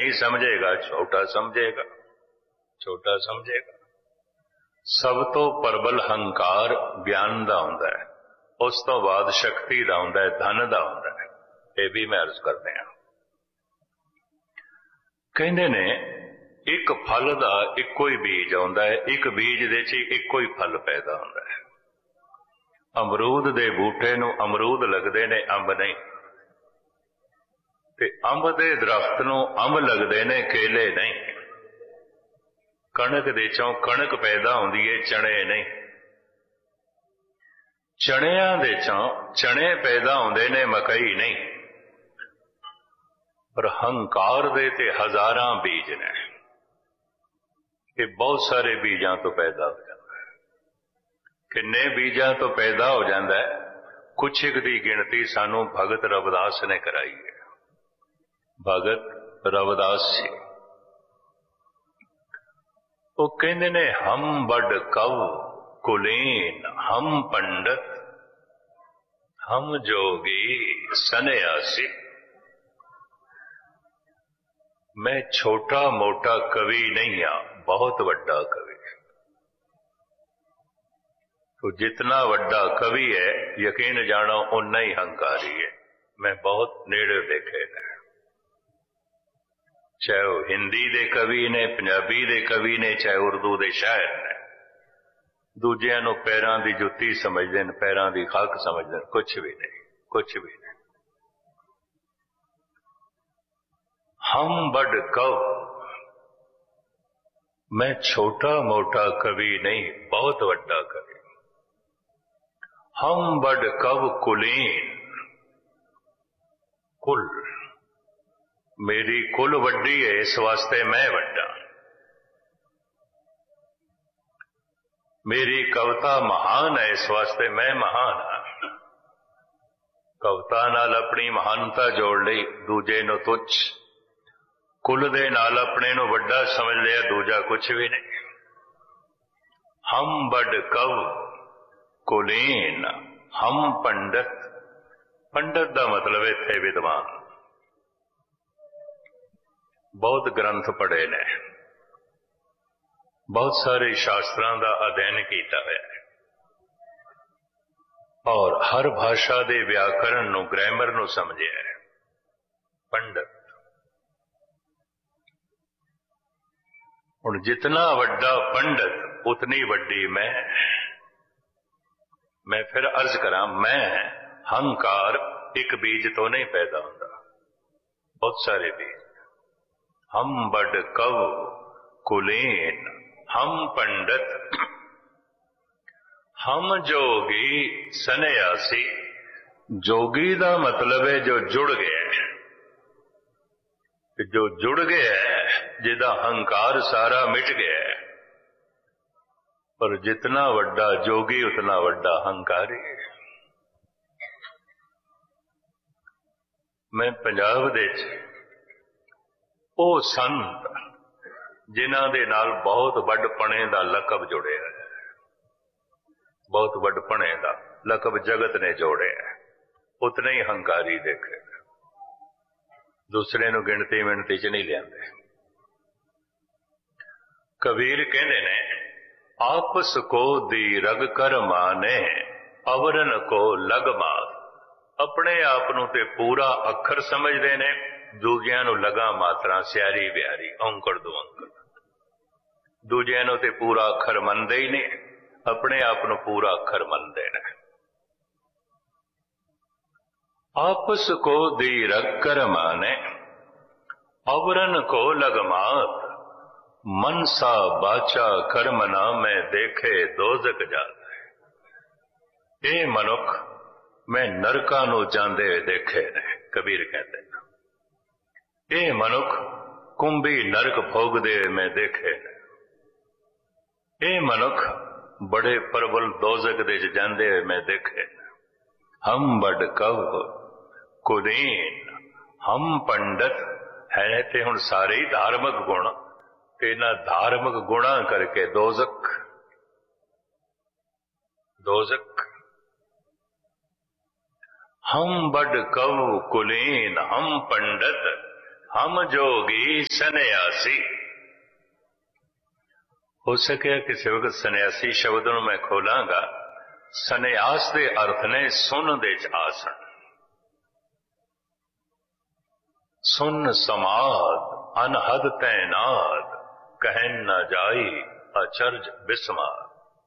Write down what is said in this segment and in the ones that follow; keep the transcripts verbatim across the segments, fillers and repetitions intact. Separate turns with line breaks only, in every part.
नहीं समझेगा छोटा समझेगा, छोटा समझेगा। सब तो प्रबल हंकार ज्ञान दा हुंदा है, उस तो बाद शक्ति दा हुंदा है, धन दा हुंदा है। ये भी मैं अर्ज करते हैं। कहंदे ने एक फल दा इक्को ही बीज आउंदा है, एक बीज दे च इक्को ही फल पैदा हुंदा है। अमरूद दे बूटे नूं अमरूद लगदे ने, अंब नहीं। ते अंब दे दरख्त नूं अंब लगदे ने, केले नहीं। कणक दे चों कणक पैदा हुंदी है, चने नहीं। चणियां दे चों चने पैदा हुंदे ने, मकई नहीं। पर हंकार दे ते हजारां बीज ने, ये बहुत सारे बीजां तो पैदा हो जाता है। किन्ने बीजां तो पैदा हो जाता है, कुछ एक दी गिनती सानू भगत रविदास ने कराई है। भगत रविदास जी वो कहते ने, हम बड़ कव कुलीन हम पंडित हम जोगी सन्यासी। मैं छोटा मोटा कवि नहीं हाँ, बहुत बड़ा कवि। तो जितना बड़ा कवि है, यकीन जानो उन्ना ही हंकारी है। मैं बहुत नेड़े देखे ने, चाहे वो हिंदी दे कवि ने, पंजाबी दे कवि ने, चाहे उर्दू दे शायर ने। दूजियां नूं पैरां दी जुत्ती समझदे ने, पैरां दी खाक समझदे ने, कुछ भी नहीं, कुछ भी नहीं। हम बड़ कव, मैं छोटा मोटा कवि नहीं, बहुत बड़ा कवि। हम बड़ कव कुलीन, कुल मेरी कुल वड्डी है, इस वास्ते मैं वड्डा। मेरी कविता महान है, इस वास्ते मैं महान हाँ। कविता नाल अपनी महानता जोड़ ली, दूजे नूं तुच्छ। कुल दे नाल अपने नूं वड्डा समझ लिया, दूजा कुछ भी नहीं। हम बड़ कव कुलीन हम पंडित। पंडित दा मतलब इत्थे विद्वान। बहुत ग्रंथ पढ़े ने, बहुत सारे शास्त्रां दा अध्ययन कीता है, और हर भाषा दे व्याकरण नूं, ग्रामर नूं समझिया है। पंडित हुण जितना वड्डा पंडित उतनी वड्डी मैं। मैं फिर अर्ज करा, मैं हंकार एक बीज तो नहीं पैदा होता, बहुत सारे बीज। हम बड़ कव कुलीन हम पंडित हम जोगी सन्यासी। जोगी दा मतलब है जो जुड़ गया है, जो जुड़ गया है, जिदा हंकार सारा मिट गया है। पर जितना वड्डा जोगी उतना वड्डा हंकारी है। मैं पंजाब दे ਉਹ ਸੰਤ जिन्हां दे नाल बहुत वड्डपणे दा लकब जुड़िया है, बहुत वड्डपणे दा लकब जगत ने जोड़िया है, उतने ही हंकारी देखे। दूसरे नूं गिणती मिणती च नहीं लियाते। कबीर कहंदे ने, आपस को दी रग कर माने अवरन को लग मार। अपने आप नूं ते पूरा अखर समझदे ने, दूजियां नूं लगा मात्रा सियारी बिहारी औंकड़ दुऔंकड़। दूजियां नूं ते पूरा अखर मनदे ही नहीं, अपने आप नूं पूरा अखर मनदे ने। आपस को दी रग कर माने अवरन को लगमात। मनसा बाचा कर्मना में देखे दोजक जाता है। ये मनुख मैं नरका नूं जांदे देखे ने। कबीर कहते हैं, ये मनुख कुंभी नरक भोगदे मैं देखे ने। ये मनुख बड़े प्रबल दोजक दे जांदे मैं देखे ने। हम बड़ कव कुलीन हम पंडित है ते हुण सारे ही धार्मिक गुण ते इन्हां धार्मिक गुणा करके दोजक दोजक। हम बड़ कव कुलीन हम पंडित हम जोगी सन्यासी। हो सके किसी वक्त सन्यासी शब्द ਨੂੰ मैं खोलांगा। सन्यास ਦੇ अर्थ ने सुन ਦੇ ਚ आसन। सुन समाद अनहद तैनाद कहन न जाई अचरज बिस्माद।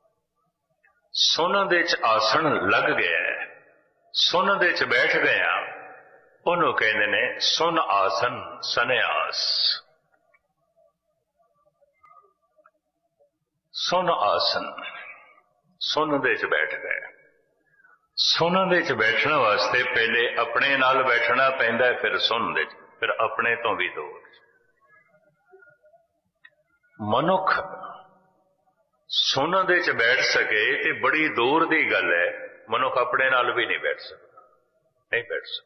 सुन ਦੇ ਚ आसन लग गया, सुन ਦੇ ਚ बैठ गया, ਉਹਨੂੰ ਕਹਿੰਦੇ ਨੇ ਸੁਨ ਆਸਨ ਸੰਨਿਆਸ। ਸੁਨ ਆਸਨ, ਸੁਨ ਦੇ ਚ ਬੈਠ ਗਏ। ਸੁਨ ਦੇ ਚ ਬੈਠਣ ਵਾਸਤੇ ਪਹਿਲੇ ਆਪਣੇ ਨਾਲ ਬੈਠਣਾ ਪੈਂਦਾ, ਫਿਰ ਸੁਨ ਦੇ ਚ, ਫਿਰ ਆਪਣੇ ਤੋਂ ਵੀ ਦੂਰ। ਮਨੁੱਖ ਸੁਨ ਦੇ ਚ ਬੈਠ ਸਕੇ ਤੇ ਬੜੀ ਦੂਰ ਦੀ ਗੱਲ ਹੈ। ਮਨੁੱਖ ਆਪਣੇ ਨਾਲ ਵੀ ਨਹੀਂ ਬੈਠ ਸਕਦਾ, ਨਹੀਂ ਬੈਠ ਸਕਦਾ।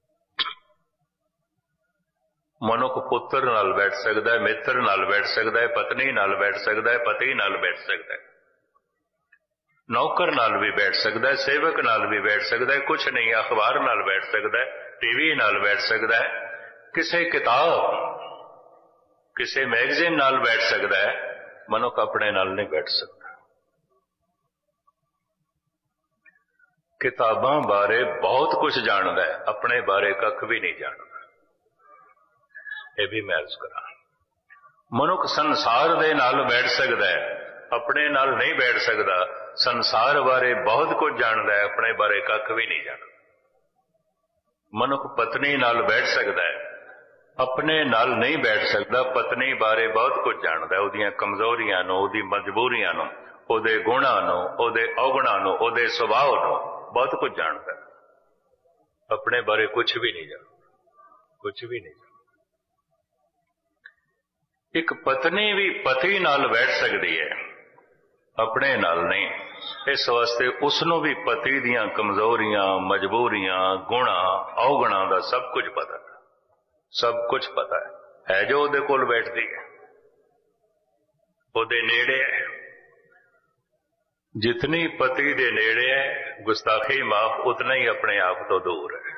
ਮਨੁੱਖ ਪੁੱਤਰ ਨਾਲ ਬੈਠ ਸਕਦਾ ਹੈ, ਮਿੱਤਰ ਨਾਲ ਬੈਠ ਸਕਦਾ ਹੈ, ਪਤਨੀ ਨਾਲ ਬੈਠ ਸਕਦਾ ਹੈ, ਪਤੀ ਨਾਲ ਬੈਠ ਸਕਦਾ ਹੈ, ਨੌਕਰ ਨਾਲ ਵੀ ਬੈਠ ਸਕਦਾ ਹੈ, ਸੇਵਕ ਨਾਲ ਵੀ ਬੈਠ ਸਕਦਾ ਹੈ, ਕੁਛ ਨਹੀਂ ਅਖਬਾਰ ਨਾਲ ਬੈਠ ਸਕਦਾ ਹੈ, ਟੀਵੀ ਨਾਲ ਬੈਠ ਸਕਦਾ ਹੈ, ਕਿਸੇ ਕਿਤਾਬ, ਕਿਸੇ ਮੈਗਜ਼ੀਨ ਨਾਲ ਬੈਠ ਸਕਦਾ ਹੈ। ਮਨੁੱਖ ਆਪਣੇ ਨਾਲ ਨਹੀਂ ਬੈਠ ਸਕਦਾ। ਕਿਤਾਬਾਂ ਬਾਰੇ ਬਹੁਤ ਕੁਝ ਜਾਣਦਾ ਹੈ, ਆਪਣੇ ਬਾਰੇ ਕੱਖ ਵੀ ਨਹੀਂ ਜਾਣਦਾ। ਇਹ ਵੀ ਮੈਂ ਅਰਜ਼ ਕਰਾਂ। ਮਨੁੱਖ ਸੰਸਾਰ ਦੇ ਨਾਲ ਬੈਠ ਸਕਦਾ ਹੈ, ਆਪਣੇ ਨਾਲ ਨਹੀਂ ਬੈਠ ਸਕਦਾ। ਸੰਸਾਰ ਬਾਰੇ ਬਹੁਤ ਕੁਝ ਜਾਣਦਾ ਹੈ, ਆਪਣੇ ਬਾਰੇ ਕੱਖ ਵੀ ਨਹੀਂ ਜਾਣਦਾ। ਮਨੁੱਖ ਪਤਨੀ ਨਾਲ ਬੈਠ ਸਕਦਾ ਹੈ, ਆਪਣੇ ਨਾਲ ਨਹੀਂ ਬੈਠ ਸਕਦਾ। ਪਤਨੀ ਬਾਰੇ ਬਹੁਤ ਕੁਝ ਜਾਣਦਾ ਹੈ, ਉਹਦੀਆਂ ਕਮਜ਼ੋਰੀਆਂ ਨੂੰ, ਉਹਦੀ ਮਜਬੂਰੀਆਂ ਨੂੰ, ਉਹਦੇ ਗੁਣਾਂ ਨੂੰ, ਉਹਦੇ ਔਗੁਣਾਂ ਨੂੰ, ਉਹਦੇ ਸੁਭਾਅ ਨੂੰ ਬਹੁਤ ਕੁਝ ਜਾਣਦਾ ਹੈ। ਆਪਣੇ ਬਾਰੇ ਕੁਝ ਵੀ ਨਹੀਂ ਜਾਣਦਾ, ਕੁਝ ਵੀ ਨਹੀਂ। ਇੱਕ ਪਤਨੀ ਵੀ ਪਤੀ ਨਾਲ ਬੈਠ ਸਕਦੀ ਹੈ, ਆਪਣੇ ਨਾਲ ਨਹੀਂ। ਇਸ ਵਾਸਤੇ ਉਸ ਨੂੰ ਵੀ ਪਤੀ ਦੀਆਂ ਕਮਜ਼ੋਰੀਆਂ, ਮਜਬੂਰੀਆਂ, ਗੁਣਾਂ, ਔਗੁਣਾਂ ਦਾ ਸਭ ਕੁਝ ਪਤਾ, ਸਭ ਕੁਝ ਪਤਾ ਹੈ ਜੋ ਉਹਦੇ ਕੋਲ ਬੈਠਦੀ ਹੈ, ਉਹਦੇ ਨੇੜੇ ਹੈ। ਜਿਤਨੀ ਪਤੀ ਦੇ ਨੇੜੇ ਹੈ ਗੁਸਤਾਖੀ ਮਾਫ, ਉਤਨਾ ਹੀ ਆਪਣੇ ਆਪ ਤੋਂ ਦੂਰ ਹੈ।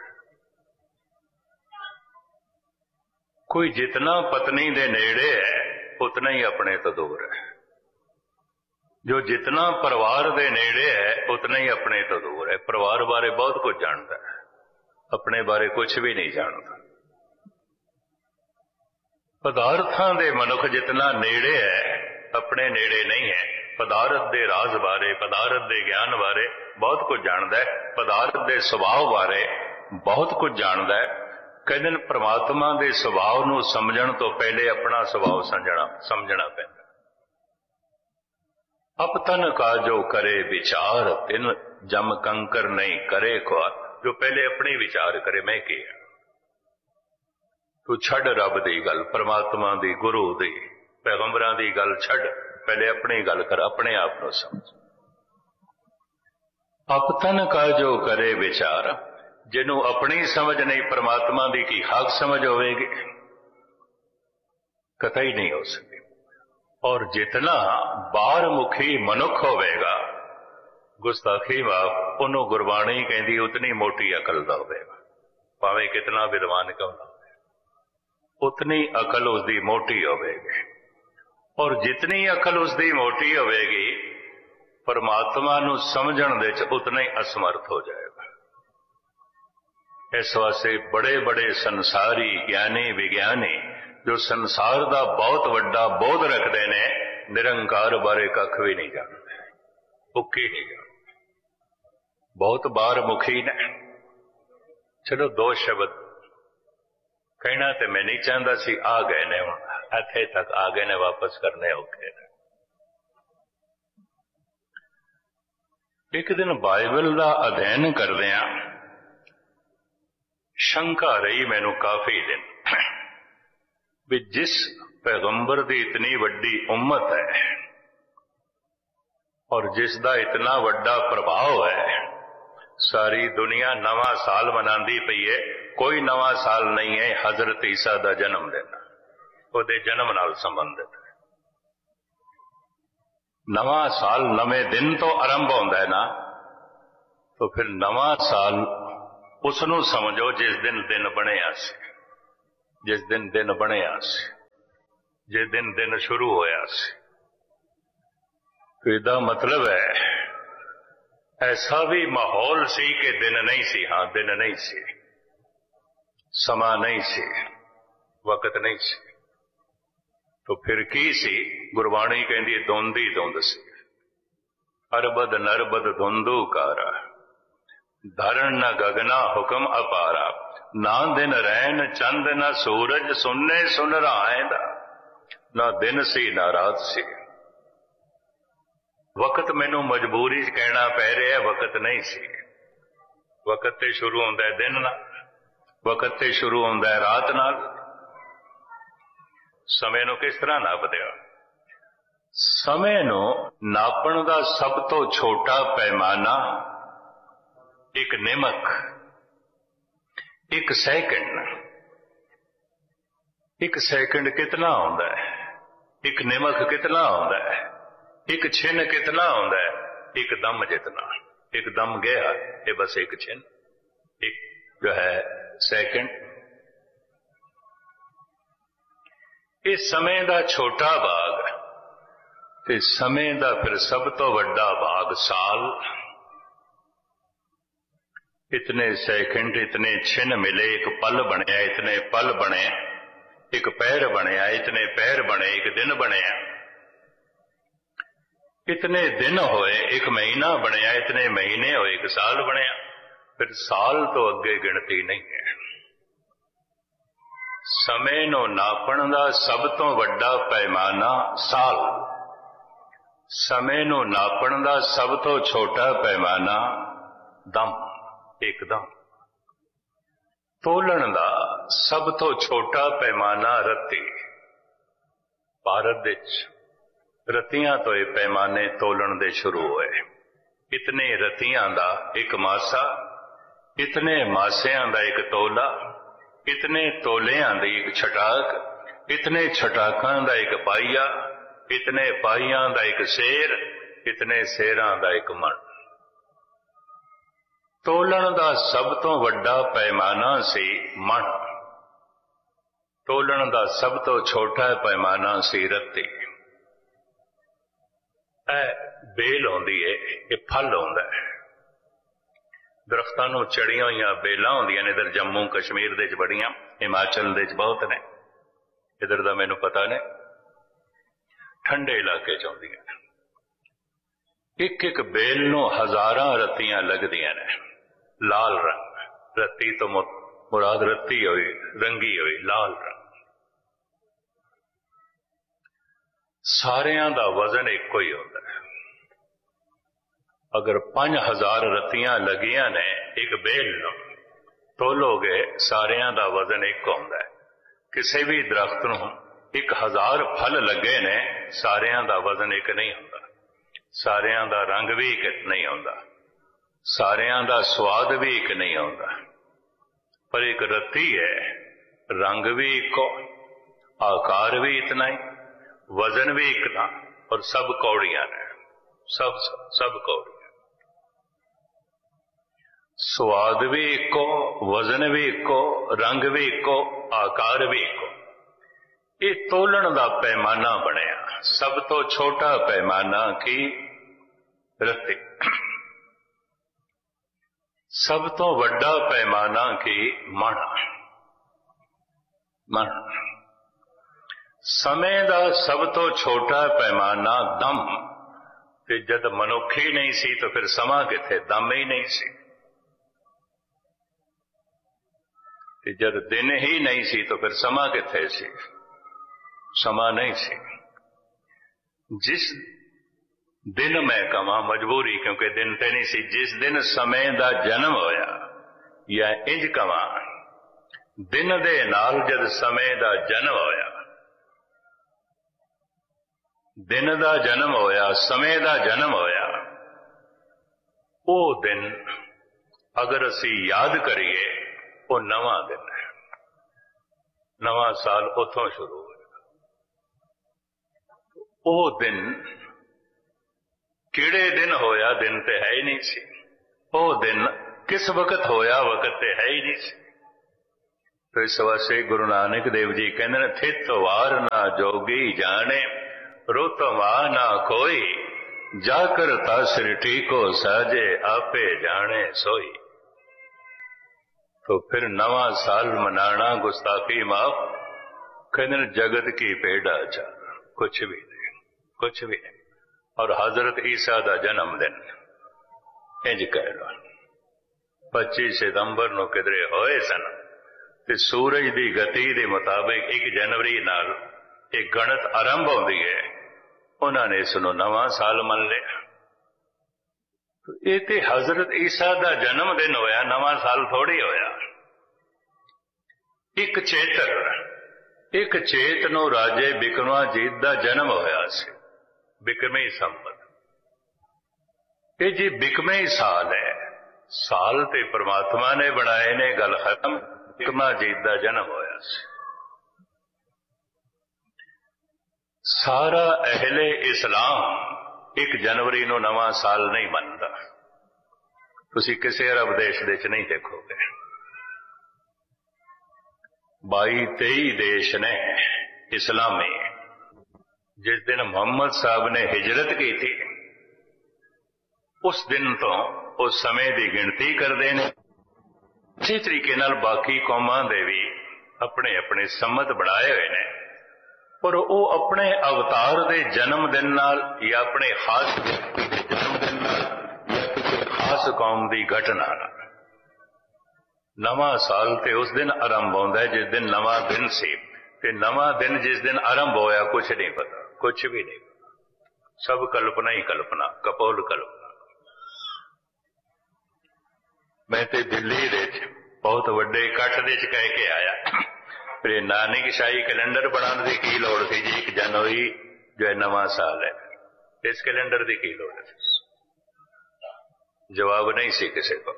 ਕੋਈ ਜਿਤਨਾ ਪਤਨੀ ਦੇ ਨੇੜੇ ਹੈ ਉਤਨਾ ਹੀ ਆਪਣੇ ਤੋਂ ਦੂਰ ਹੈ। ਜੋ ਜਿਤਨਾ ਪਰਿਵਾਰ ਦੇ ਨੇੜੇ ਹੈ ਉਤਨਾ ਹੀ ਆਪਣੇ ਤੋਂ ਦੂਰ ਹੈ। ਪਰਿਵਾਰ ਬਾਰੇ ਬਹੁਤ ਕੁਝ ਜਾਣਦਾ ਹੈ, ਆਪਣੇ ਬਾਰੇ ਕੁਝ ਵੀ ਨਹੀਂ ਜਾਣਦਾ। ਪਦਾਰਥਾਂ ਦੇ ਮਨੁੱਖ ਜਿਤਨਾ ਨੇੜੇ ਹੈ ਆਪਣੇ ਨੇੜੇ ਨਹੀਂ ਹੈ। ਪਦਾਰਥ ਦੇ ਰਾਜ਼ ਬਾਰੇ, ਪਦਾਰਥ ਦੇ ਗਿਆਨ ਬਾਰੇ ਬਹੁਤ ਕੁਝ ਜਾਣਦਾ ਹੈ, ਪਦਾਰਥ ਦੇ ਸੁਭਾਅ ਬਾਰੇ ਬਹੁਤ ਕੁਝ ਜਾਣਦਾ ਹੈ। ਕਹਿੰਦੇ ਨੇ ਪ੍ਰਮਾਤਮਾ ਦੇ ਸੁਭਾਅ ਨੂੰ ਸਮਝਣ ਤੋਂ ਪਹਿਲੇ ਆਪਣਾ ਸੁਭਾਅ ਸਮਝਣਾ ਸਮਝਣਾ ਪੈਂਦਾ। ਅਪਤਨ ਕਾ ਜੋ ਕਰੇ ਵਿਚਾਰ, ਤਿਨ ਜਮ ਕੰਕਰ ਨਹੀਂ ਕਰੇ ਖੁਆਰ। ਜੋ ਪਹਿਲੇ ਆਪਣੇ ਵਿਚਾਰ ਕਰੇ ਮੈਂ ਕੀ ਹਾਂ। ਤੂੰ ਛੱਡ ਰੱਬ ਦੀ ਗੱਲ, ਪ੍ਰਮਾਤਮਾ ਦੀ, ਗੁਰੂ ਦੀ, ਪੈਗੰਬਰਾਂ ਦੀ ਗੱਲ ਛੱਡ, ਪਹਿਲੇ ਆਪਣੀ ਗੱਲ ਕਰ, ਆਪਣੇ ਆਪ ਨੂੰ ਸਮਝ। ਅਪਤਨ ਕਾ ਜੋ ਕਰੇ ਵਿਚਾਰ, ਜਿਹਨੂੰ ਆਪਣੀ ਸਮਝ ਨਹੀਂ ਪ੍ਰਮਾਤਮਾ ਦੀ ਕੀ ਹੱਕ ਸਮਝ ਹੋਵੇਗੀ, ਕਤਈ ਨਹੀਂ ਹੋ ਸਕਦੀ। ਔਰ ਜਿਤਨਾ ਬਾਹਰ ਮੁਖੀ ਮਨੁੱਖ ਹੋਵੇਗਾ, ਗੁਸਤਾਖੀ ਮਾਫ, ਉਹਨੂੰ ਗੁਰਬਾਣੀ ਕਹਿੰਦੀ ਉਤਨੀ ਮੋਟੀ ਅਕਲ ਦਾ ਹੋਵੇਗਾ। ਭਾਵੇਂ ਕਿਤਨਾ ਵਿਦਵਾਨ ਕਿਉਂ ਨਾ ਹੋਵੇ, ਉਤਨੀ ਅਕਲ ਉਸਦੀ ਮੋਟੀ ਹੋਵੇਗੀ। ਔਰ ਜਿਤਨੀ ਅਕਲ ਉਸਦੀ ਮੋਟੀ ਹੋਵੇਗੀ, ਪਰਮਾਤਮਾ ਨੂੰ ਸਮਝਣ ਦੇ ਚ ਉਤਨਾ ਹੀ ਅਸਮਰਥ ਹੋ ਜਾਏਗਾ। ਇਸ ਵਾਸਤੇ ਬੜੇ ਬੜੇ ਸੰਸਾਰੀ ਗਿਆਨੀ ਵਿਗਿਆਨੀ ਜੋ ਸੰਸਾਰ ਦਾ ਬਹੁਤ ਵੱਡਾ ਬੋਧ ਰੱਖਦੇ ਨੇ, ਨਿਰੰਕਾਰ ਬਾਰੇ ਕੱਖ ਵੀ ਨਹੀਂ ਜਾਣਦੇ, ਉੱਕੀ ਨਹੀਂ ਜਾਣਦੇ, ਬਹੁਤ ਬਾਹਰ ਮੁਖੀ ਨੇ। ਚਲੋ ਦੋ ਸ਼ਬਦ ਕਹਿਣਾ ਤੇ ਮੈਂ ਨਹੀਂ ਚਾਹੁੰਦਾ ਸੀ, ਆ ਗਏ ਨੇ ਹੁਣ, ਇੱਥੇ ਤੱਕ ਆ ਗਏ ਨੇ, ਵਾਪਸ ਕਰਨੇ ਔਖੇ ਨੇ। ਇੱਕ ਦਿਨ ਬਾਈਬਲ ਦਾ ਅਧਿਐਨ ਕਰਦਿਆਂ ਸ਼ੰਕਾ ਰਹੀ ਮੈਨੂੰ ਕਾਫੀ ਦਿਨ ਵੀ ਜਿਸ ਪੈਗੰਬਰ ਦੀ ਇਤਨੀ ਵੱਡੀ ਉਮਤ ਹੈ ਔਰ ਜਿਸ ਦਾ ਇਤਨਾ ਵੱਡਾ ਪ੍ਰਭਾਵ ਹੈ, ਸਾਰੀ ਦੁਨੀਆ ਨਵਾਂ ਸਾਲ ਮਨਾਉਂਦੀ ਪਈ ਹੈ। ਕੋਈ ਨਵਾਂ ਸਾਲ ਨਹੀਂ ਹੈ ਹਜ਼ਰਤ ਈਸਾ ਦਾ ਜਨਮ ਦਿਨ, ਉਹਦੇ ਜਨਮ ਨਾਲ ਸੰਬੰਧਿਤ ਹੈ। ਨਵਾਂ ਸਾਲ ਨਵੇਂ ਦਿਨ ਤੋਂ ਆਰੰਭ ਹੁੰਦਾ ਹੈ ਨਾ, ਤਾਂ ਫਿਰ ਨਵਾਂ ਸਾਲ ਉਸ ਨੂੰ ਸਮਝੋ ਜਿਸ ਦਿਨ ਦਿਨ ਬਣਿਆ ਸੀ। जिस दिन दिन बनिया सी, जिस दिन दिन शुरू होया सी। तो इसदा मतलब है ऐसा भी माहौल सी कि दिन नहीं सी, हाँ दिन नहीं सी, समा नहीं सी, वक्त नहीं सी। तो फिर की सी? गुरबाणी कहती धुंध ही धुंध सी। अरबद नरबद धुंधुकारा, धरण न गगना हुक्म अपारा। ना दिन रैन चंद न सूरज, सुनने सुन रहा ना दिन सी ना रात सी। वक्त मैनू मजबूरी च कहना पै रहा है, वक्त नहीं सी। वक्त ते शुरू होंदा है दिन नाल, वक्त ते शुरू होंदा है रात नाल। समय नू किस तरह नापदे हो? समय नू नापण दा सब तो छोटा पैमाना एक निमक, एक सैकंड। एक सैकंड कितना होंदा है? एक निमक कितना होंदा है? एक छिन कितना होंदा है? एक दम जितना। एक दम गया, ये बस एक छिन, एक जो है सैकंड। इस समय दा छोटा भाग ते समय दा फिर सब तो वड्डा भाग साल। इतने सैकंड, इतने छिन मिले, एक पल बने, इतने पल बने, एक पैर बने, इतने पैर बने, एक दिन बने, इतने दिन होए, एक महीना बनया, इतने महीने होए, एक साल बनया। फिर साल तो अगे गिनती नहीं है। समय नू नापण दा सब तो वड्डा पैमाना साल, समय नू नापण दा सब तो छोटा पैमाना दम, एक दम। तोलण दा सब तो छोटा पैमाना रत्ती। भारत विच रत्तियां तो ये पैमाने तोलण दे शुरू होए। इतने रत्तियां दा एक मासा, इतने मासियां दा एक तोला, इतने तोलियां दी एक छटाक, इतने छटाकां दा एक पाइया, इतने पाइयां दा एक सेर, इतने सेरां दा एक मन। तोलण दा सब तो वड्डा पैमाना सी मन, तोलण दा सब तो छोटा पैमाना सी रत्ती। ऐ बेल होंदी है, ये फल होंदा है। दरख्तां नूं चढ़ियां होईयां बेलां होंदियां ने। इधर जम्मू कश्मीर दे च बड़ियां, हिमाचल दे च बहुत ने, इधर दा मैनूं पता ने, ठंडे इलाके च होंदियां ने। एक एक बेल नूं हजारां रत्तियां लगदियां ने। लाल रंग, रत्ती तो मुराद रत्ती होई, रंगी होई, लाल रंग। सारियां दा वजन इक्को ही होंदा है। अगर पांच हजार रत्तियां लगियां ने एक बेल नूं, तोलोगे सारियां दा वजन एक होंदा है। किसी भी दरख्त नूं एक हजार फल लगे ने, सारियां दा वजन एक नहीं होंदा, सारियां दा रंग भी एक नहीं होंदा, सारियां दा स्वाद भी एक नहीं होंदा। पर एक रत्ती है, रंग भी इको, आकार भी इतना ही, वजन भी इतना, और सब कौड़ियां ने, सब सब, सब कौड़ियां। स्वाद भी इको, वजन भी इको, रंग भी इको, आकार भी इको। ये तोलण दा पैमाना बनया। सब तो छोटा पैमाना की रत्ती, सब तो वड्डा पैमाना की मन। मन। समय दा सब तो छोटा पैमाना दम। ते जद मनुख ही नहीं सी तो फिर समा किथे? दम ही नहीं सी। ते जद दिन ही नहीं सी तो फिर समा किथे सी? समा नहीं सी। जिस दिन मैं कमा मजबूरी, क्योंकि दिन ते नहीं सी, जिस दिन समय दा जन्म होया, या इंज कमा दिन दे नाल जद समय दा जन्म होया, दिन दा जन्म होया, समय दा जन्म होया, वो दिन अगर असी याद करिए, वो नवा दिन है। नवा साल उथों शुरू होया। वो दिन किहड़े दिन होया? दिन ते है ही नहीं सी। वो दिन किस वक्त होया? वक्त ते है ही नहीं सी। तो इस वास्ते गुरु नानक देव जी कहते हैं, थित वार ना जोगी जाने, रुत वा ना कोई, जाकर तासर टीको साजे, आपे जाने सोई। तो फिर नवा साल मनाना गुस्ताखी माफ, कहते जगत की पेड़ा चार, कुछ भी नहीं, कुछ भी नहीं। और हजरत ईसा का जन्मदिन इंज कह लो पच्चीस सितंबर ਨੂੰ किधरे होए सन, ते सूरज की गति के मुताबिक एक जनवरी नाल एक गणत आरंभ होती है, उन्होंने इसनों नवा साल मन लिया। तो ये ते हजरत ईसा का जन्मदिन होया, नवा साल थोड़ी होया। एक चेतर एक चेत नूं राजे बिक्रमाजीत का जन्म होया सी, बिक्रमी संवत। ये जी बिकमे साल है, साल ते परमात्मा ने बनाए ने, गल खत्म। बिक्रमाजीत का जन्म होया सी। सारा अहले इस्लाम एक जनवरी नूं नवा साल नहीं मनता। तुसी किसी अरब देश दे च नहीं देखोगे। बाई तेई देश ने इस्लामी, जिस दिन मोहम्मद साहब ने हिजरत की थी, उस दिन तो उस समय की गिनती करते हैं। इसी तरीके नाल बाकी कौमां दे भी अपने अपने सम्मत बनाए हुए ने, पर वो अपने अवतार के जन्मदिन नाल या अपने खास व्यक्ति के जन्मदिन नाल या किसी खास कौम की घटना नाल नवा साल ते उस दिन आरंभ होता है जिस दिन नवा दिन सी, ते नवा दिन जिस दिन आरंभ होया कुछ नहीं पता, कुछ भी नहीं पता। सब कल्पना ही कल्पना, कपोल कल्पना। मैं ते दिल्ली दे बहुत वड्डे इकट्ठ दे च कह के आया, फिर नानक शाही कैलेंडर बनाने की की लोड़ थी जी, एक जनवरी जो है नवा साल है, इस कैलेंडर की की लोड़ थी? जवाब नहीं सी किसी को।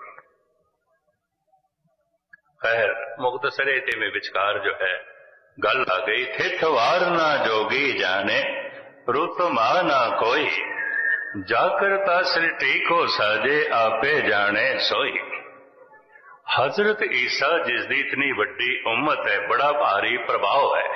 खैर मुख्तसरे ते में विचकार जो है गल आ गई, थित वार ना जोगी जाने, रुत मा ना कोई, जाकर तासर टीको साजे, आपे जाने सोई। हजरत ईसा जिसकी इतनी वड्डी उम्मत है, बड़ा भारी प्रभाव है।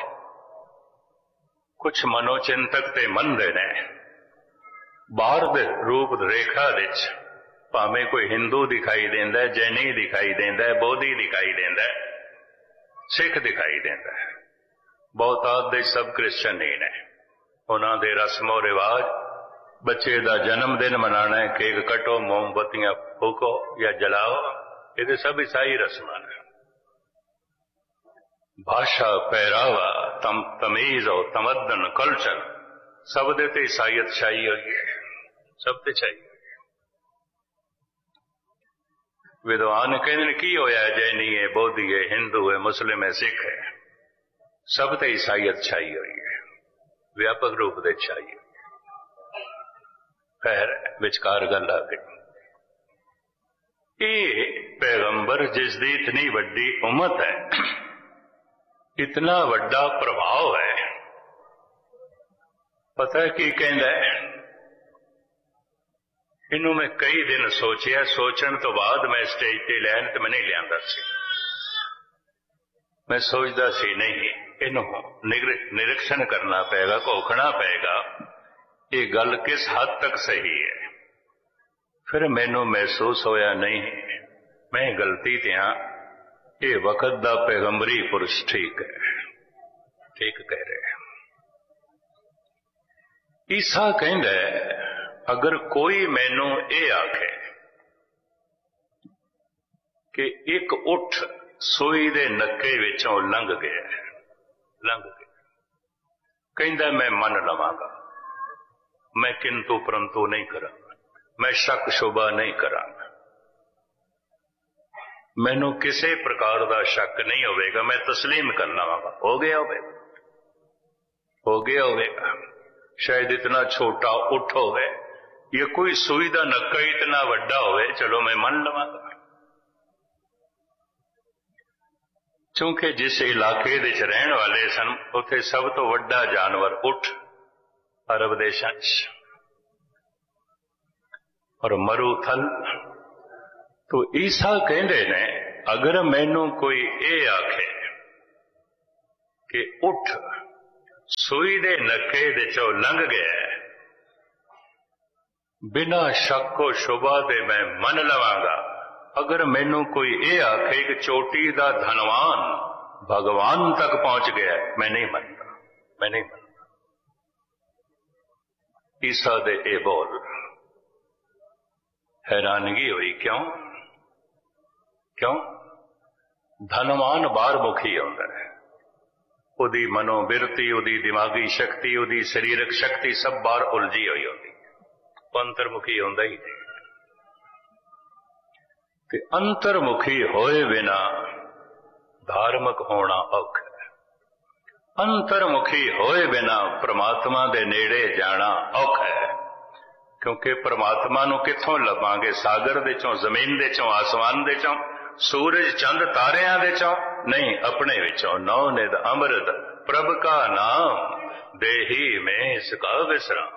कुछ मनोचिंतक ते मनदे ने बाहर दे रूप रेखा विच भावें कोई हिंदू दिखाई देंदा है, जैनी दिखाई देंदा है, बोधी दिखाई देंदा है, सिख दिखाई देंदा है, बहुतात दे सब क्रिश्चन ही ने। उन्हां दे रस्मो रिवाज, बच्चे का जन्मदिन मनाना है, केक कटो, मोमबत्तियां फूको या जलाओ, ये सब ईसाई रस्मां ने। भाषा, पहरावा, तम तमीज और तमद्दन, कल्चर सब दे ते ईसाईयत छाई हुई है, सब ते छाई। विद्वान कहते की होया, जैनी है, बोधी है, हिंदू है, मुस्लिम है, सिख है, सब ते ईसाईयत छाई हुई है, व्यापक रूप से छाई हुई। खैर विचकार गल आ गई। ये पैगंबर जिसकी इतनी वड्डी उम्मत है, इतना वड्डा प्रभाव है, पता है की कहंदा है? इनू मैं कई दिन सोचिया, सोचने तो बाद मैं स्टेज ते लैन ते मैं नहीं लिया सी। मैं सोचता सी नहीं, इनू निरीक्षण करना पेगा, घोखना पेगा, ये गल किस हद तक सही है। फिर मैनू महसूस होया नहीं, मैं गलती ते हाँ, ये वक्त दा पैगंबरी पुरुष ठीक है, ठीक कह रहे हैं। ईसा कहंदा है, अगर कोई मैनू ये आखे कि एक उठ सूई दे नक्के विचों लंघ गया, लंघ गया, कहंदा मैं मन लवांगा, मैं किंतु परंतु नहीं करांगा, मैं शक शुबा नहीं करांगा, मैनू किसी प्रकार का शक नहीं होगा, मैं तस्लीम कर लवांगा। हो गया होगा, हो गया होगा। शायद इतना छोटा उठ होवे, या कोई सूई दा नक्का इतना वड्डा होवे, चलो मैं मन लवांगा। क्योंकि जिस इलाके दे च रहन वाले सन, उत्थे सब तो वड्डा जानवर उठ अरब देशां च, और मरूथल। तो ईसा कहंदे ने, अगर मैनू कोई ये आखे कि उठ सूई दे नक्के दे चो लंघ गया, बिना शक्को शुबा दे मैं मन लवांगा। अगर मैनू कोई ये आखे कि चोटी दा धनवान भगवान तक पहुंच गया, मैं नहीं मनता, मैं नहीं मनता। ईसा दे ए बोल हैरानगी हुई, क्यों क्यों? धनवान बाहर मुखी होता है, उदी मनोबिरती, उदी दिमागी शक्ति, उदी शरीरक शक्ति सब बाहर उलझी हुई होती, अंतर्मुखी होंदा ही नहीं। कि अंतर्मुखी होए बिना धार्मिक होना औखा है, अंतर्मुखी होए बिना परमात्मा दे नेड़े जाना औखा है। क्योंकि परमात्मा नूं कित्थों लभांगे? सागर दे चों, जमीन दे चों, आसमान दे चों, सूरज चंद तारियां दे चों नहीं, अपने विचों। नौ निध अमृत प्रभ का नाम देही में इसका विश्राम।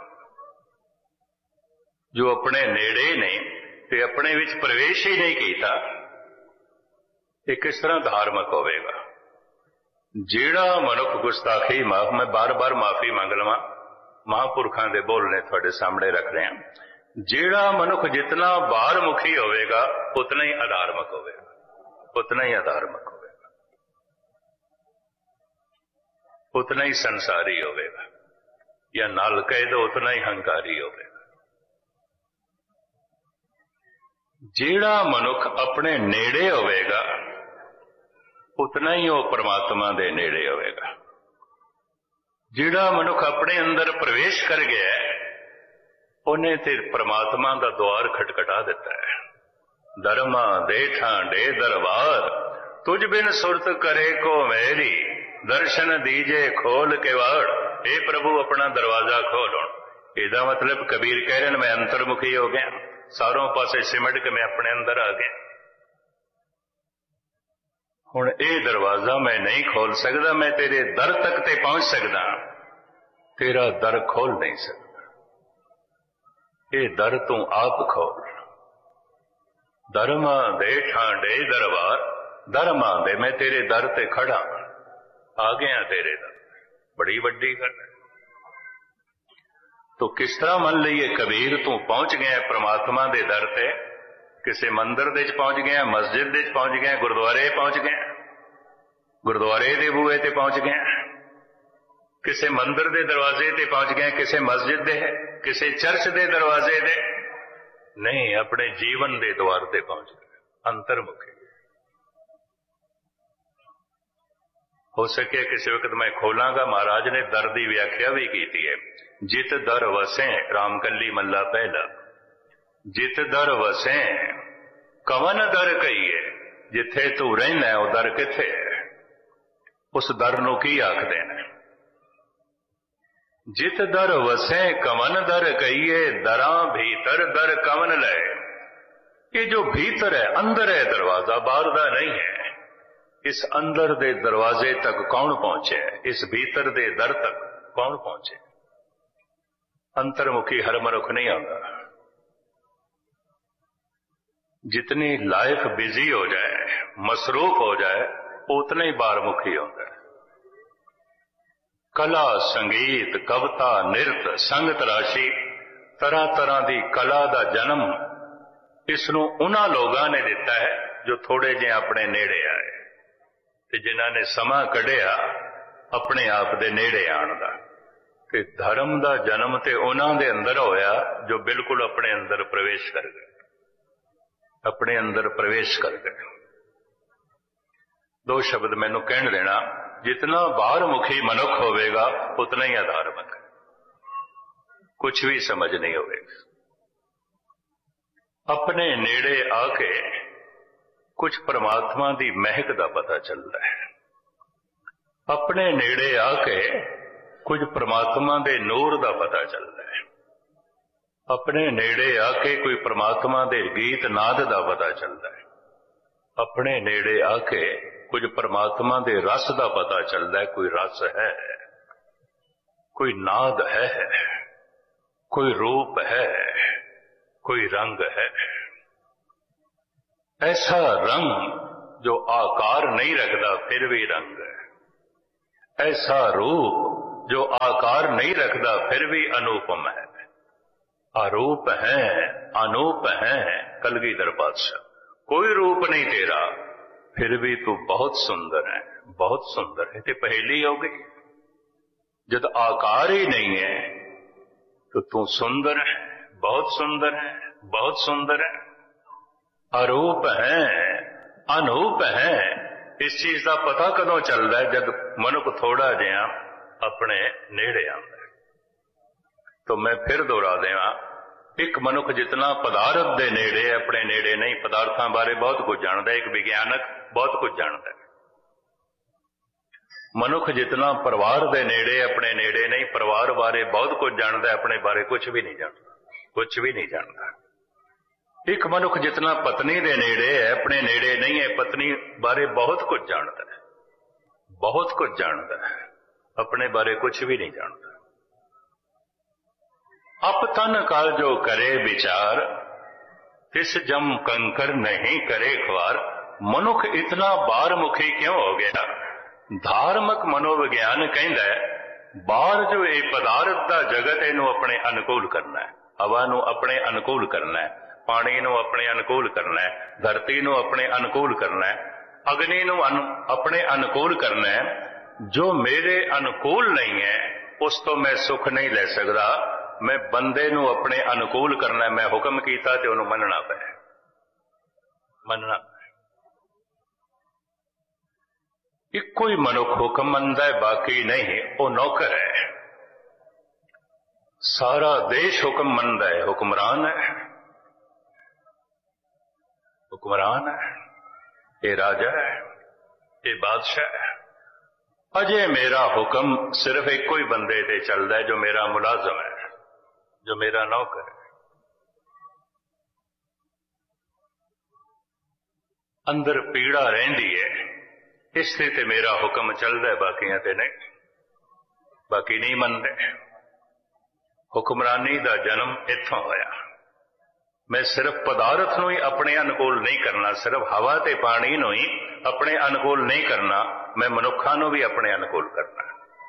जो अपने नेड़े ने ते अपने विच प्रवेश ही नहीं कीता, ये किस तरह धार्मिक होवेगा? जेड़ा मनुख गुस्ताखी, माफ मैं बार बार माफी मंग लवां, महापुरखों के बोलने थोड़े सामने रख रहे हैं। जेड़ा मनुख जितना बाहर मुखी होवेगा उतना ही अधार्मिक होवेगा, उतना ही अधार्मिक होवेगा, उतना ही संसारी होवेगा, या नाल कह दो उतना ही हंकारी होवेगा। जेड़ा मनुख अपने नेड़े होवेगा उतना ही वो परमात्मा दे नेड़े होवेगा। जेड़ा मनुख अपने अंदर प्रवेश कर गया उन्हें ते परमात्मा का द्वार खटखटा दिता है। धर्मा देठा डे दरबार, तुझ बिन सुरत करे को मेरी, दर्शन दीजे खोल के वाड़। हे प्रभु अपना दरवाजा खोल। इसका मतलब कबीर कह रहे हैं मैं अंतर्मुखी हो गया, सारों पासे सिमट के मैं अपने अंदर आ गया। हुण ये दरवाजा मैं नहीं खोल सकता, मैं तेरे दर तक ते पहुंच सकता, तेरा दर खोल नहीं सकता। ये दर तू आप खोल। धर्मा दे ठांडे दरबार, धर्मा दे मैं तेरे दर ते खड़ा, आ गया तेरे दर। बड़ी वड्डी गल है। तो किस तरह मन लीए कबीर तू पहुंच गया परमात्मा दे दर ते? किसी मंदिर दे पहुंच गया, मस्जिद दे पहुंच गया, गुरुद्वारे पहुंच गया, गुरुद्वारे दे बूहे ते पहुंच गया, किसी मंदिर दे दरवाजे ते पहुंच गया, किसी मस्जिद दे, किसी चर्च दे दरवाजे दे नहीं, अपने जीवन दे द्वार ते पहुंच गए, अंतर्मुखी। हो सके किसी वक्त मैं खोलांगा, महाराज ने दर की व्याख्या भी की है। जित दर वसें, रामकली मल्ला पहला, जित दर वसें कवन दर कहीए, जिथे तू रहना वो दर किथे है? उस दर नूं की आखदे ने? जित दर वसें कवन दर कहीए, दरा भीतर दर कवन ले। ये जो भीतर है, अंदर है दरवाजा, बाहर दा नहीं है। इस अंदर दे दरवाजे तक कौन पहुंचे? इस भीतर दे दर तक कौन पहुंचे? अंतर्मुखी हर मनुख नहीं आता। जितनी लाइफ बिजी हो जाए, मसरूफ हो जाए, उतना ही बाहरमुखी होता है। कला, संगीत, कविता, नृत्य, संगत राशि, तरह तरह की कला का जन्म इसनों उन्हां लोगों ने दिता है जो थोड़े जे अपने नेड़े आए, ते जिन्हां ने समा कढ़िया अपने आप दे नेड़े आण दा। ते धर्म का जन्म ते उन्हां दे अंदर होया जो बिल्कुल अपने अंदर प्रवेश कर गए, अपने अंदर प्रवेश कर गए। दो शब्द मैनू कहन देना, जितना बाहर मुखी मनुख होवेगा उतना ही अधार्मिक, कुछ भी समझ नहीं होवेगा। अपने नेड़े आके कुछ परमात्मा की महक का पता चलता है। अपने नेड़े आके कुछ परमात्मा के नूर का पता चलता है। अपने नेड़े आके कोई परमात्मा के गीत नाद का पता चलता है। अपने नेड़े आके कुछ परमात्मा के रस का पता चलता है। कोई रस है, कोई नाद है, कोई रूप है, कोई रंग है। ऐसा रंग जो आकार नहीं रखता फिर भी रंग है। ऐसा रूप जो आकार नहीं रखता फिर भी अनुपम है। अरूप है, अनूप है कलगीधर पातशाह। कोई रूप नहीं तेरा फिर भी तू बहुत सुंदर है, बहुत सुंदर है। ते पहेली हो गई, जब आकार ही नहीं है तो तू सुंदर है, बहुत सुंदर है, बहुत सुंदर है। अरूप है, अनूप है। इस चीज का पता कदों चलता है जब मनुख थोड़ा जिहा अपने नेड़े आंदा। तो मैं फिर दोहरा देवां, एक मनुख जितना पदार्थ दे नेड़े अपने नेड़े नहीं, पदार्थां बारे बहुत कुछ जानता है। एक विज्ञानक बहुत कुछ जानता है। मनुख जितना परिवार दे नेड़े अपने नेड़े नहीं, परिवार बारे बहुत कुछ जानता है, अपने बारे कुछ भी नहीं जानता, कुछ भी नहीं जानता। एक मनुख जितना पत्नी दे नेड़े है अपने नेड़े नहीं है, पत्नी बारे बहुत कुछ जानता है, बहुत कुछ जानता है, अपने बारे कुछ भी नहीं जानता। अप तन का जो करे विचार, तिस जम कंकर नहीं करे ख्वार। मनुख इतना बारमुखी क्यों हो गया? धार्मिक मनोविज्ञान कहता है बाहर जो ये पदार्थ का जगत इनू अपने अनुकूल करना है। हवा नू अपने अनुकूल करना है, पानी नू अपने अनुकूल करना है, धरती नू अपने अनुकूल करना है, अग्नि नू अनु, अपने अनुकूल करना है। जो मेरे अनुकूल नहीं है उस तो मैं सुख नहीं ले सकता। मैं बंदे नू अपने अनुकूल करना है। मैं हुक्म कीता ते उन्होंने मनना पे, मनना पे। इको ही मनुख हुक्म मनदा है, बाकी नहीं, वो नौकर है। सारा देश हुक्म मनदा है, हुक्मरान है, हुक्मरान है, ये राजा है, ये बादशाह है। अजे मेरा हुक्म सिर्फ एक ही बंदे ते चलता है, जो मेरा मुलाजम है, जो मेरा नौकर है। अंदर पीड़ा रहिंदी है, इससे ते मेरा हुक्म चलता है, बाकियां ते नहीं, बाकी नहीं मनते। हुक्मरानी दा जन्म इत्थों होया। मैं सिर्फ पदार्थ नू ही अपने अनुकूल नहीं करना, सिर्फ हवा ते पानी नू ही अपने अनुकूल नहीं करना, मैं मनुखा नू भी अपने अनुकूल करना।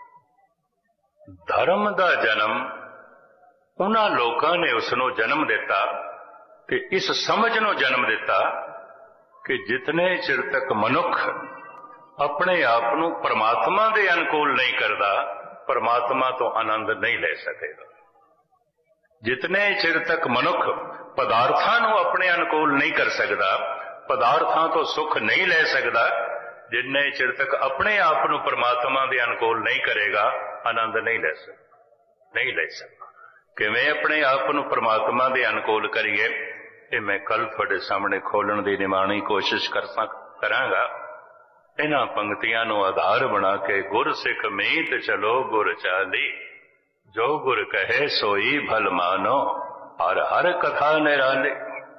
धर्म दा जन्म उन्हां लोकां ने उसनू जन्म दिता ते इस समझ नू जन्म दिता कि जितने चिर तक मनुख अपने आप नू परमात्मा दे अनुकूल नहीं करता, परमात्मा तो आनंद नहीं ले सकेगा। जितने चिर तक मनुख पदार्थां नू अपने अनुकूल नहीं कर सकता, पदार्थां तो सुख नहीं ले सकता, जिन्ने चिर तक अपने आप नू परमात्मा दे अनुकूल नहीं करेगा, आनंद नहीं ले सकता, नहीं ले सकता। किवें अपने आप नू परमात्मा दे अनुकूल करिए, ये मैं कल तुहाडे सामने खोलण दी निमाणी कोशिश कर सक करांगा। इन्हां पंक्तियां नू आधार बना के गुर सिख मीत चलो गुर चाली, जो गुर कहे सोई भल मानो, हर हर कथा निराली।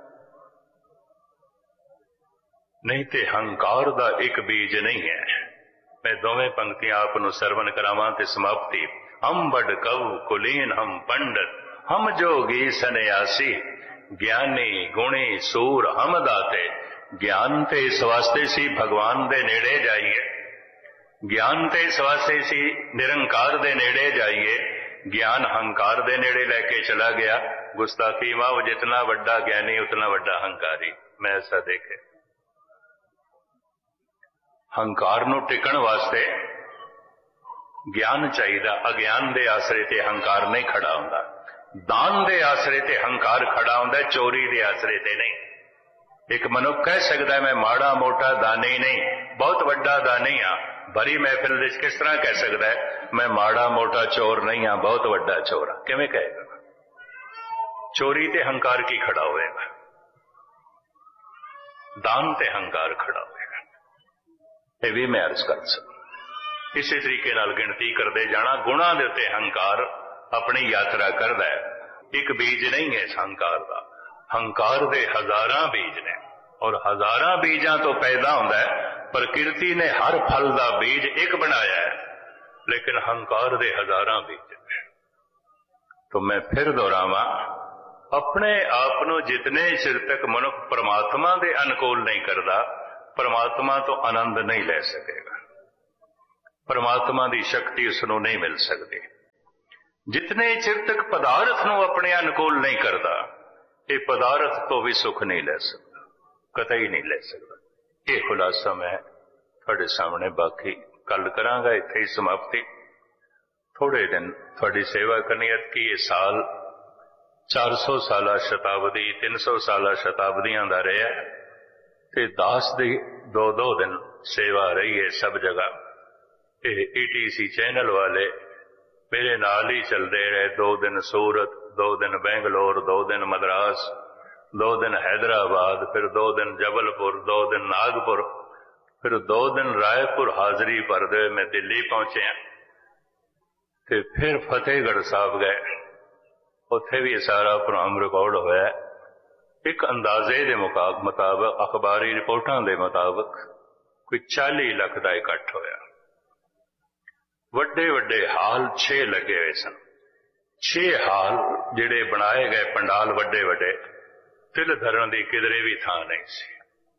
नहीं ते हंकार दा एक बीज नहीं है। मैं दोवें पंक्तियां आप नू सरवण करावां ते समाप्ति। हम बड़ कव कुलीन हम पंडित, हम जोगी सन्यासी, ज्ञानी गुणी सूर हम दाते। ज्ञान ते इस वास्ते सी भगवान दे नेड़े जाइए, ज्ञान ते इस वास्ते सी निरंकार दे नेड़े जाइए। ज्ञान हंकार दे नेड़े लेके चला गया। गुस्ताखी मां, जितना बड़ा ज्ञानी उतना बड़ा हंकारी। मैं ऐसा देखे हंकार नू टिकण वास्ते ज्ञान चाहिए। अज्ञान दे आसरे ते हंकार नहीं खड़ा हुंदा, दान दे आसरे ते हंकार खड़ा हुंदा, चोरी दे आसरे ते नहीं। एक मनुख कह सकता है मैं माड़ा मोटा दानी नहीं, बहुत बड़ा दानी हाँ। भरी महफिल विच किस तरह कह सकता है मैं माड़ा मोटा चोर नहीं हाँ, बहुत बड़ा चोर हाँ? किवें कहेगा? चोरी ते हंकार की खड़ा होएगा, दान ते हंकार खड़ा होएगा। ये भी मैं अर्ज कर सकता। इसी तरीके नाल गिनती करते जाना। गुणा दे उत्ते हंकार अपनी यात्रा करदा है। एक बीज नहीं है इस हंकार का। हंकार दे हजारां बीज ने, और हजारां बीजां तो पैदा होंदा है। प्रकृति ने हर फल का बीज एक बनाया है, लेकिन हंकार दे हजारां बीज ने। तो मैं फिर दोहरावां, अपने आप नू जितने चिर तक मनुख परमात्मा दे अनुकूल नहीं करता, परमात्मा तो आनंद नहीं ले सकेगा। परमात्मा की शक्ति उसनों नहीं मिल सकती। जितने चिर तक पदार्थ नूं अपने अनुकूल नहीं करता, ये पदार्थ तो भी सुख नहीं ले सकता, कतई नहीं ले सकता। ये खुलासा मैं थोड़े सामने बाकी कल करांगा, इत्थे ही समाप्ति। थोड़े दिन थोड़ी सेवा करनी की। ये साल चार सौ साला शताब्दी तीन सौ साला शताब्दियां दा रहा ते दास दी दो दो दिन सेवा रही है सब जगह। ये ई टी सी चैनल वाले मेरे नाल ही चलते रहे। दो दिन सूरत, दो दिन बेंगलोर, दो दिन मद्रास, दो दिन हैदराबाद, फिर दो दिन जबलपुर, दो दिन नागपुर, फिर दो दिन रायपुर हाजरी भरदे मैं दिल्ली पहुंचे। ते फिर फतेहगढ़ साहब गए, उत्थे भी सारा प्रोग्राम रिकॉर्ड होया। एक अंदाजे के मुताबिक अखबारी रिपोर्टां के मुताबिक कोई चाली लख का इकट्ठ होया। वड्डे वड्डे हाल छे लगे हुए सन। छे हाल जिहड़े बनाए गए पंडाल वड्डे वड्डे, तिल धरन की किधरे भी थां नहीं सी।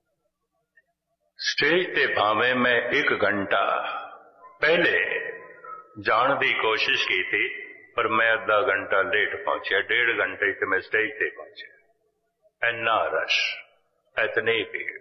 स्टेज ते भावें मैं एक घंटा पहले जाने की कोशिश की थी, पर मैं अद्धा घंटा लेट पहुंचा। डेढ़ घंटे से मैं स्टेज पे पहुंचा। इन्ना रश, इतनी भीड़।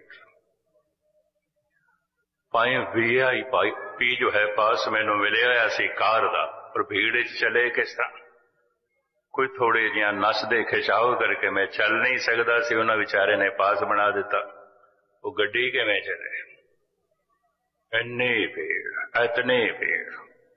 पाए वी आई पी जो है पास मैनू मिले हुआ सी कार दा, पर भीड़ चले किस तरह। कोई थोड़े जिहा नसदे खिचाव करके मैं चल नहीं सकता सी, उन्होंने बेचारे ने पास बना दिता। वो गड्डी किवें चले। इन्नी भीड़, इतनी भीड़।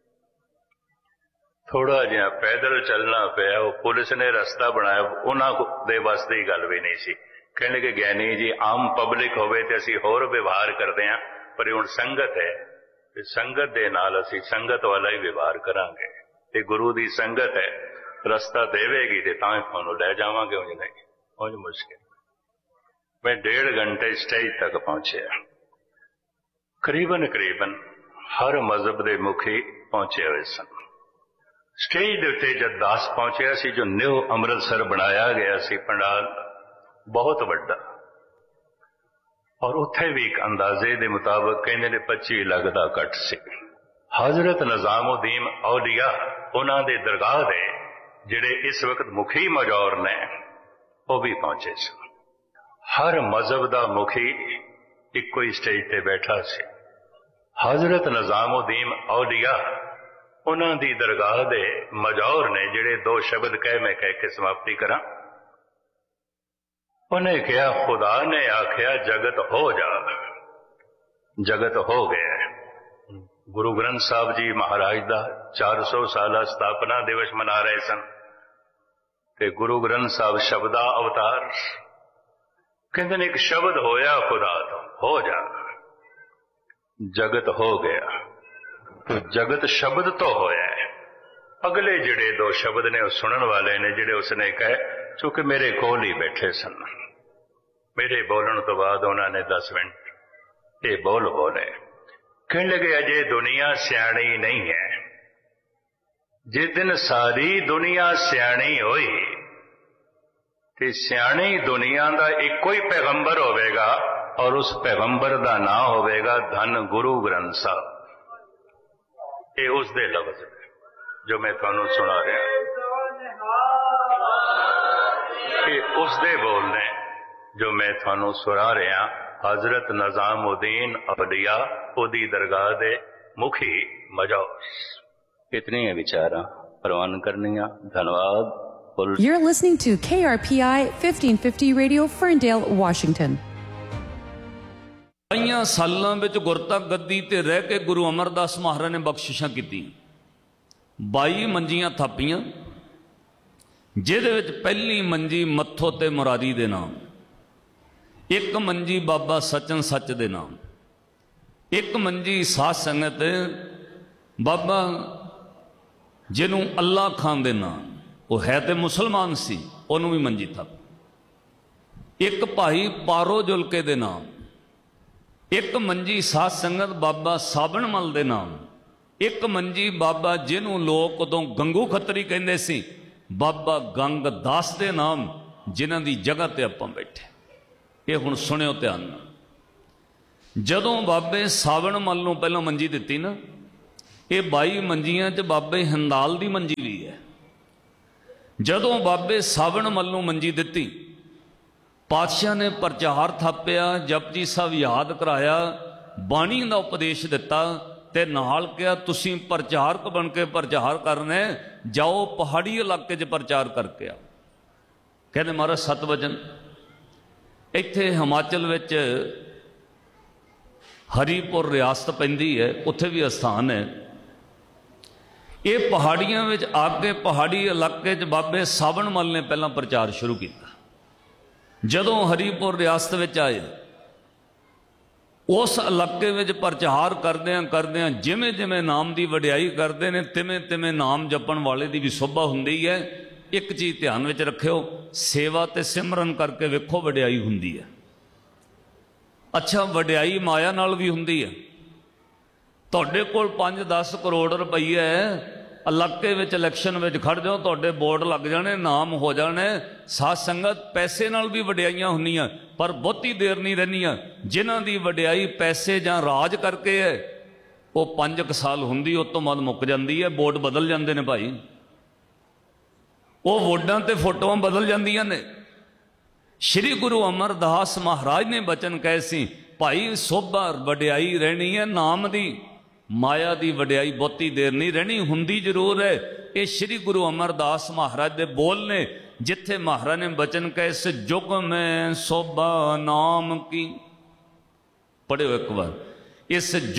थोड़ा जिहा पैदल चलना पिया। वो पुलिस ने रास्ता बनाया, उन्होंने बस की गल भी नहीं सी। कहने के ज्ञानी जी आम पब्लिक होवे ते असीं होर व्यवहार करते हैं, पर हुण संगत है, संगत दे नाल असीं संगत वाला ही व्यवहार करांगे। ते गुरु दी संगत है, रास्ता देवेगी ते तां तुहानूं लै जावांगे, उंज नहीं, उंज मुश्किल। मैं डेढ़ घंटे स्टेज तक पहुंचा। करीबन करीबन हर मजहब के मुखी पहुंचे हुए सन। स्टेज के उत्ते जब दास पहुंचा सी, जो न्यू अमृतसर बनाया गया सी पंडाल, बहुत बड़ा, और उत्थे भी एक अंदाजे के मुताबिक कहते ने पच्ची लख का कट सी। हजरत निजामुद्दीन औलिया उन्हां दे दरगाह दे जिहड़े इस वक्त मुखी मजौर ने, वो भी पहुंचे सन। हर मजहब का मुखी इको ही स्टेज पे बैठा सी। हजरत निजामुद्दीन औलिया उन्हां दी दरगाह दे मजौर ने जिहड़े दो शब्द कह मैं कह के समाप्ति करा। उन्हें कहा, खुदा ने आख्या जगत हो जा, जगत हो गया। गुरु ग्रंथ साहब जी महाराज दा चार सौ साला स्थापना दिवस मना रहे सन। ते गुरु ग्रंथ साहब शब्दा अवतार कहते ने, एक शब्द होया खुदा तो, हो जा, जगत हो गया। तो जगत शब्द तो होया है। अगले जिहड़े दो शब्द ने सुनन वाले ने जिहड़े उसने कहे, चूंकि मेरे कोल ही बैठे सन, मेरे बोलन तो बाद उन्होंने दस मिनट ये बोल बोले। कहने लगे, अजे दुनिया सियाणी नहीं है। जिस दिन सारी दुनिया सियाणी होई ते सियाणी दुनिया का एको ही पैगंबर होवेगा, और उस पैगंबर का नाम होवेगा धन गुरु ग्रंथ साहब। ये उस दे लफ्ज जो मैं थानू सुना रहा, ये उस दे बोल ने जो मैं थानू सुना रहा। हजरत निजामुद्दीन औलिया ओदी दरगाह दे मुखी मजौर। इतनी है विचारा प्रवान करनिया। धन्यवाद।
You're listening to K R P I fifteen fifty Radio, Ferndale, Washington.
कई सालों में गुरता गद्दी ते रह के गुरु अमरदास महाराज ने बख्शिशां की। बाई मंजियां थापियां, जिहदे विच पहली मंजी मत्थो ते मुरारी दे नाम, एक मंजी बाबा सचन सच दे नाम, एक मंजी साध संगत बाबा जिन्हों अल्लाह खान दे नाम, वो है तो मुसलमान सी, उन्होंने भी मंजी थप। एक भाई पारो जुलके दे नाम, एक मंजी साध संगत बाबा साबण मल दे नाम, एक मंजी बाबा जिन्हों लोग उदों गंगू खतरी कहते सी, बाबा गंग दास दे नाम, जिन्हां दी जगह ते आपां बैठे। ये हुण सुनियो ध्यान। जदों बाबे सावण मल नूं पहलों मंजी दिती ना, ये बाई मंजियां च बाबे हिंदाल दी मंजी भी है। जदों बाबे सावण मल्लों मंजी दिती, पातशाह ने प्रचार थापिया, जपजी साहब याद कराया, बाणी का उपदेश दिता ते नाल कहा तुसीं प्रचारक बन के प्रचार करना, जाओ पहाड़ी इलाके च प्रचार करके आओ। कहते महाराज सत वचन। इत्थे हिमाचल विच हरीपुर रियासत पैंदी है, उत्थे भी अस्थान है। ये पहाड़ियां विच आगे पहाड़ी इलाके च बाबे सावण मल ने पहला प्रचार शुरू किया। जदों हरीपुर रियासत विच आए, उस इलाके विच प्रचार करदियां करदियां जिमें जिमें नाम की वडियाई करते हैं, तिवें तिवें नाम जपण वाले की भी शोभा हुंदी है। एक चीज़ ध्यान विच रखियो, सेवा ते सिमरन करके वेखो वडियाई हुंदी है। अच्छा, वडियाई माया नाल भी हुंदी है। तुहाडे कोल पांच दस करोड़ रुपये है, इलाके विच इलैक्शन विच खड़ जाओ, तुहाडे बोर्ड लग जाने, नाम हो जाने। साध संगत पैसे नाल भी वडियाइयां हुंदियां, पर बहुती देर नहीं रहनियां। जिन्हां दी वडियाई पैसे जां राज करके है, वो पंज क साल हुंदी, उस तों बाद मुक जांदी है। बोर्ड बदल जांदे ने भाई, वो वोटां ते फोटोआं बदल जांदियां ने। श्री गुरु अमरदास महाराज ने बचन कहे सी, भाई सोभा वडियाई रहनी है नाम दी, माया दी वडियाई बहुती देर नहीं रहनी, हुंदी जरूर है। ये श्री गुरु अमरदास महाराज दे बोल ने, जिथे महाराज ने बचन कहे इस जुग में सोभा नाम की। पढ़ियो एक बार, इस